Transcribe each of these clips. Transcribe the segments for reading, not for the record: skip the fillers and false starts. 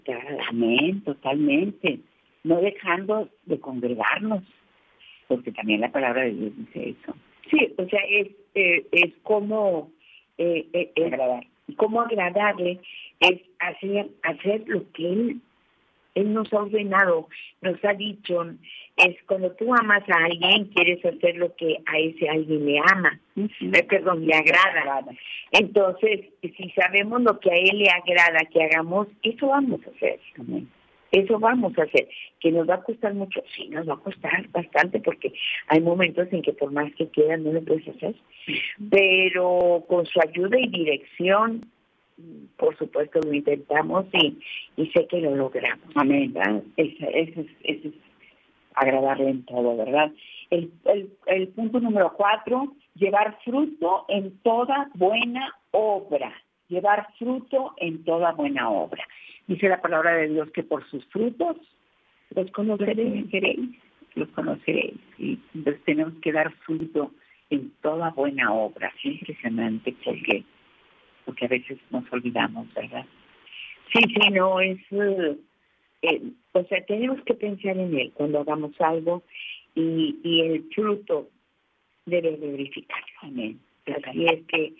Amén, totalmente. No dejando de congregarnos, porque también la palabra de Dios dice eso. Sí, o sea, es como Agradar. cómo agradarle, es hacer lo que Él nos ha ordenado, nos ha dicho. Es cuando tú amas a alguien, quieres hacer lo que a ese alguien le ama, le agrada. Entonces, si sabemos lo que a Él le agrada que hagamos, eso vamos a hacer. Amén. Eso vamos a hacer. ¿Que nos va a costar mucho? Sí, nos va a costar bastante, porque hay momentos en que por más que quieras no lo puedes hacer. Pero con su ayuda y dirección, por supuesto lo intentamos y sé que lo logramos. Amén, ¿verdad? Eso es agradarle en todo, ¿verdad? El punto número 4, llevar fruto en toda buena obra. Llevar fruto en toda buena obra. Dice la palabra de Dios que por sus frutos los conoceréis. Y entonces tenemos que dar fruto en toda buena obra. Es impresionante porque a veces nos olvidamos, ¿verdad? Sí, no, o sea, tenemos que pensar en Él cuando hagamos algo y el fruto debe glorificarlo. Amén. Así es que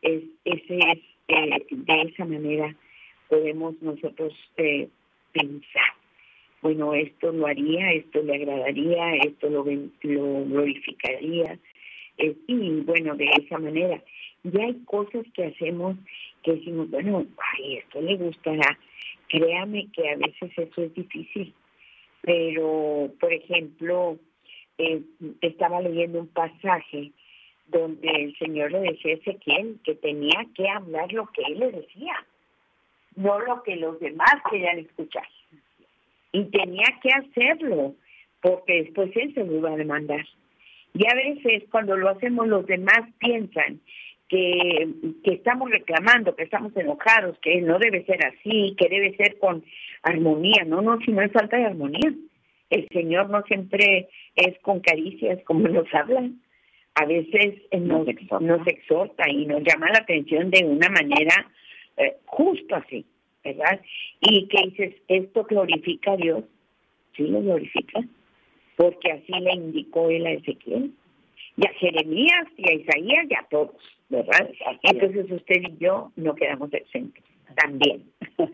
de esa manera podemos nosotros pensar, bueno, esto lo haría, esto le agradaría, esto lo glorificaría, y bueno, de esa manera. Ya hay cosas que hacemos que decimos, bueno, esto le gustará. Créame que a veces eso es difícil, pero, por ejemplo, estaba leyendo un pasaje donde el Señor le decía a Ezequiel que tenía que hablar lo que él le decía, no lo que los demás querían escuchar. Y tenía que hacerlo, porque después él se lo iba a demandar. Y a veces cuando lo hacemos los demás piensan que estamos reclamando, que estamos enojados, que no debe ser así, que debe ser con armonía. No, si no es falta de armonía. El Señor no siempre es con caricias como nos hablan. A veces nos exhorta y nos llama la atención de una manera justo así, ¿verdad? Y que dices, ¿esto glorifica a Dios? Sí, lo glorifica, porque así le indicó él a Ezequiel, y a Jeremías, y a Isaías, y a todos, ¿verdad? Entonces usted y yo no quedamos exentos. También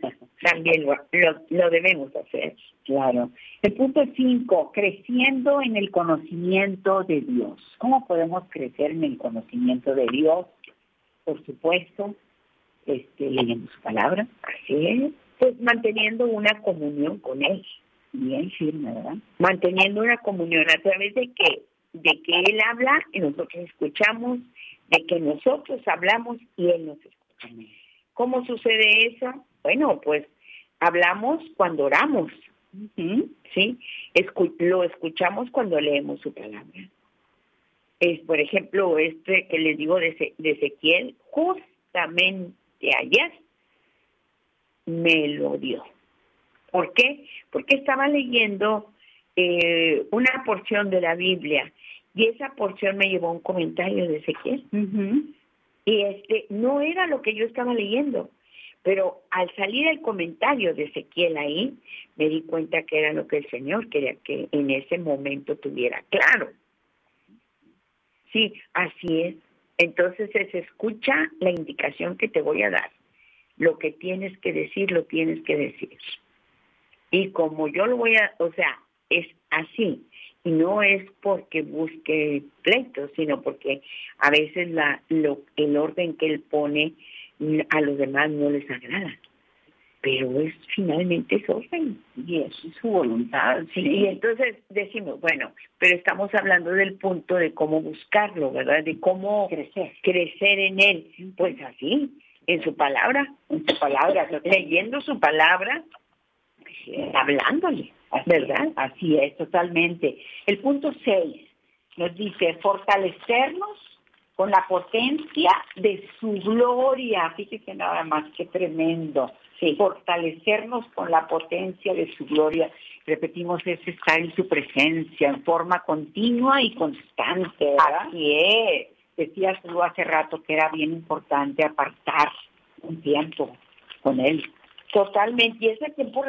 lo debemos hacer. Claro. El punto 5, creciendo en el conocimiento de Dios. ¿Cómo podemos crecer en el conocimiento de Dios? Por supuesto, leyendo su palabra. Así es. Pues manteniendo una comunión con Él. Bien firme, ¿verdad? Manteniendo una comunión a través de que Él habla y nosotros escuchamos, de que nosotros hablamos y Él nos escucha. ¿Cómo sucede eso? Bueno, pues hablamos cuando oramos, ¿sí? Lo escuchamos cuando leemos su palabra. Por ejemplo, que les digo de Ezequiel, justamente ayer me lo dio. ¿Por qué? Porque estaba leyendo una porción de la Biblia y esa porción me llevó a un comentario de Ezequiel. Y no era lo que yo estaba leyendo, pero al salir el comentario de Ezequiel ahí, me di cuenta que era lo que el Señor quería que en ese momento tuviera claro. Sí, así es. Entonces se escucha la indicación que te voy a dar. Lo que tienes que decir, lo tienes que decir. Y como yo lo es así. Y no es porque busque pleitos, sino porque a veces el orden que él pone a los demás no les agrada. Pero finalmente es orden. Y es su voluntad. Sí. Y entonces decimos, bueno, pero estamos hablando del punto de cómo buscarlo, ¿verdad? De cómo crecer en él. Pues así, en su palabra, leyendo su palabra, hablándole, ¿verdad? Así es, totalmente. El punto 6 nos dice fortalecernos con la potencia de su gloria. Fíjese nada más, qué tremendo. Sí. Fortalecernos con la potencia de su gloria. Repetimos, es estar en su presencia en forma continua y constante, ¿verdad? Así es. Decías tú hace rato que era bien importante apartar un tiempo con él. Totalmente, y ese tiempo